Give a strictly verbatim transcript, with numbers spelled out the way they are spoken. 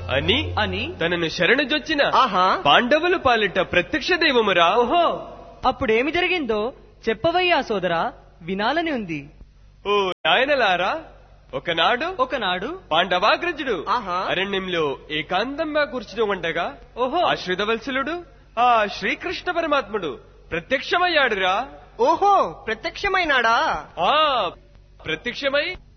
అని అని తనను శరణుజొచ్చిన ఆహా పాండవుల పాలిట ప్రత్యక్ష దైవమురా. ఓహో, అప్పుడేమి జరిగిందో చెప్పవయ్యా సోదరా, వినాలని ఉంది. ఓ నాయనలారా, ఒకనాడు ఒకనాడు పాండవాగ్రజుడు ఆహా అరణ్యంలో ఏకాంతంగా కూర్చుని ఉండగా ఓహో ఆశ్రితవత్సలుడు ఆ శ్రీకృష్ణ పరమాత్ముడు ప్రత్యక్షమయ్యాడురా. ఓహో, ప్రత్యక్షమైనాడా? ఆ ప్రత్యక్షమై